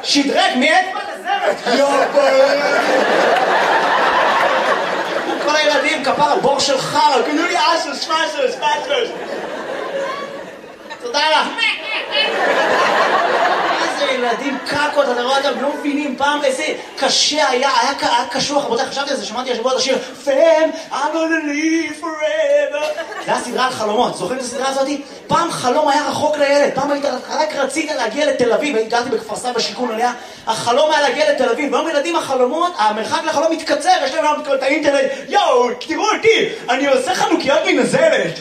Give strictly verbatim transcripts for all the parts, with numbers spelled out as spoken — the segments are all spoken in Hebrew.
שדרג מאצבע לזרת. יופי. כל הילדים, כפר הבור של חר, כאילו לי אסוס, שמאסוס, פאסוס. תודה לך. איזה ילדים קקות, אתה רואה אותם, לא מבינים פעם איזה קשה היה, היה קשוח, רבותיי, חשבתי על זה, שמעתי השבוע את השיר Fam, I'm gonna live forever. זה היה סדרה על חלומות, זוכרים את הסדרה הזאת? פעם חלום היה רחוק לילד, פעם היית, רק רצית להגיע לתל אביב, גרתי בכפר סבא שיכון עליה, החלום היה להגיע לתל אביב, והיום ילדים החלומות, המרחק לחלום מתקצר, יש להם להם את האינטרנט, יואו, תראו אותי, אני עושה חנוכיות מנזלת.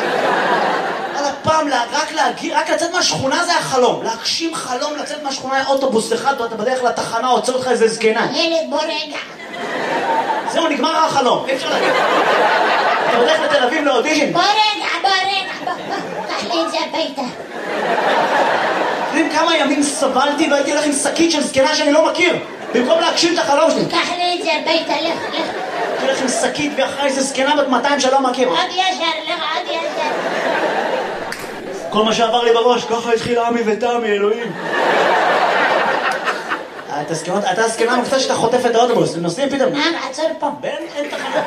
הפעם רק להגיע, רק לצאת מהשכונה זה החלום. להגשים חלום, לצאת מהשכונה היה אוטובוס אחד, אתה בדרך לתחנה, עוצר אותך איזה זקנה. ילד, בוא רגע. זהו, נגמר החלום. אי אפשר להגיד. אתה בדרך לתל אביב לאודישן. בוא רגע, בוא רגע, בוא, בוא. קח לי את זה הביתה. יודעים כמה ימים סבלתי והייתי הולך עם שקית של זקנה שאני לא מכיר. במקום להגשים את החלום שלי. קח לי את זה הביתה, לך, לך. הייתי הולך עם שקית ואחרי איזה זקנה בת מאתיים שלא מכיר. עוד ישר, לך, עוד ישר. כל מה שעבר לי בראש, ככה התחיל עמי ותמי, אלוהים. אתה הסכנה מופתע שאתה חוטף את האוטובוס, הם נוסעים פתאום. מה, עצור פה. בן, אין תחנה.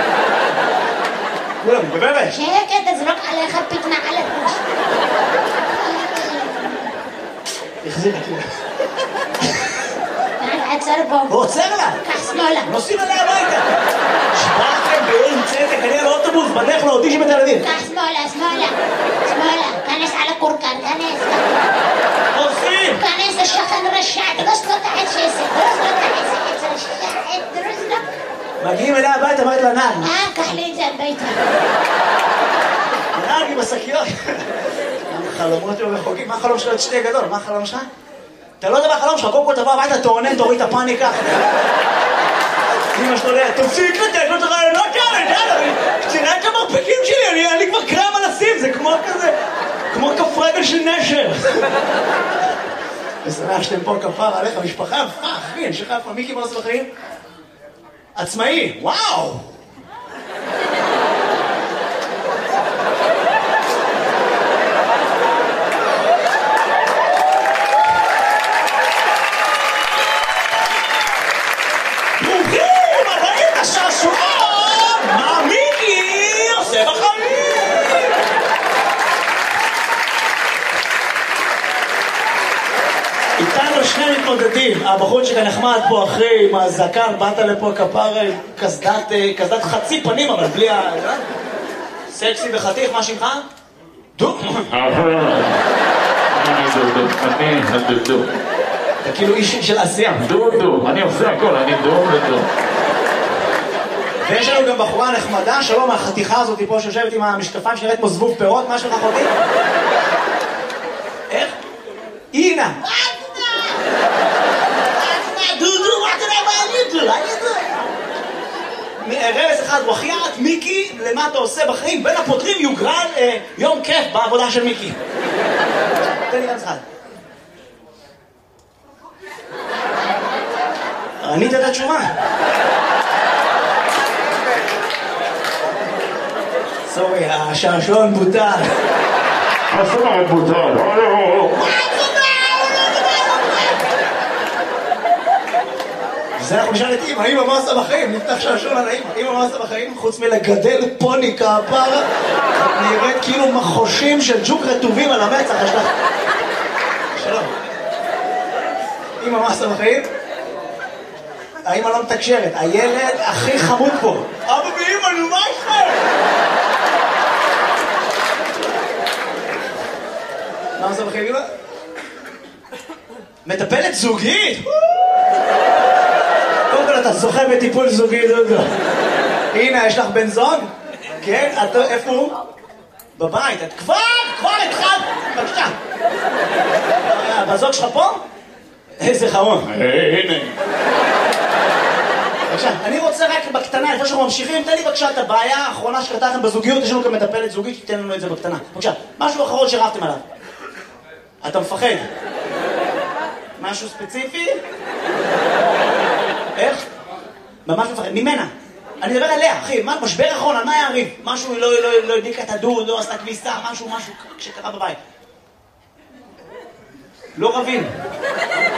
כולם, בבבת. שקט, תזרוק עליך פיתנה על הראש. החזיר את זה. עצור פה. הוא עוצר לה. קח שמאלה. נוסעים עליה הביתה. שבאתם בעין צדק, אני על האוטובוס, בדרך לאודישן בתל אביב. קח שמאלה, שמאלה. שמאלה. כנס על הקורקן, כנס. עושים. כנס השכן רשע, דרוס לו תחת שסק. דרוס לו תחת שסק רשע. דרוס לו. מגיעים אליה הביתה, אמרת לה נעד. אה, קח לי את זה הביתה. נעד עם השקיות. חלומות לא רחוקים. מה החלום שלך? שתי גדול, מה החלום שלך? אתה לא יודע מה החלום שלך, קודם כל תבוא הביתה, תעונן, תוריד את הפאניקה. אמא שלו יודע, תפסיק לתת לו את הרעיונות האלה, יאללה, תראה את המרפקים שלי, אני כבר קרם על הסים, זה כמו כזה, כמו כף רגל של נשר. ושמח שאתם פה כפר עליך, משפחה, אחי, אני שלך איפה, מיקי מרס בחיים? עצמאי, וואו! איתנו שני מתמודדים, הבחור שכאן נחמד פה אחרי עם הזקן, באת לפה כפר כסדת חצי פנים אבל בלי ה... סקסי וחתיך, מה שמך? דו? אני דו, אני הדו. אתה כאילו איש של עשייה. דו, דו, אני עושה הכל, אני דו ודו. ויש לנו גם בחורה נחמדה, שלום מהחתיכה הזאת פה שיושבת עם המשקפיים שנראית כמו זבוב פירות, מה שלך אחותי? איך? אינה! דודו, מה תראה מה אני דו? רבס אחד וחייאת, מיקי, למה אתה עושה בחיים? בין הפותרים יוגרל יום כיף בעבודה של מיקי. תן לי רבס אחד. ענית את התשובה. סורי, השעשועון בוטל. השעשועון בוטל. זה אנחנו נשאל את אמא, אמא מה עושה בחיים? נפתח שעשועון על האמא. אמא מה עושה בחיים? חוץ מלגדל פוני כפרה, נראית כאילו מחושים של ג'וק רטובים על המצח. יש לך... שלום. אמא מה עושה בחיים? האמא לא מתקשרת, הילד הכי חמוד פה. אבא ואמא, נו מה איתכם? מה עושה בחיים אמא? מטפלת זוגית? קודם כל אתה זוכה בטיפול זוגי, דודו. הנה, יש לך בן זוג? כן? איפה הוא? בבית. את כבר, כבר התחלת. בבקשה. בזוג שלך פה? איזה חמוד. הנה. בבקשה, אני רוצה רק בקטנה, לפני שאנחנו ממשיכים, תן לי בבקשה את הבעיה האחרונה שקרתה לכם בזוגיות, יש לנו גם מטפלת זוגית, שתיתן לנו את זה בקטנה. בבקשה, משהו אחרון שרבתם עליו. אתה מפחד? משהו ספציפי? איך? ממש מפחד, ממנה. אני מדבר עליה, אחי, משבר אחרון, על מה היה הריב? משהו, לא הדליקה את הדוד, לא עשתה כביסה, משהו, משהו שקרה בבית. לא רבים.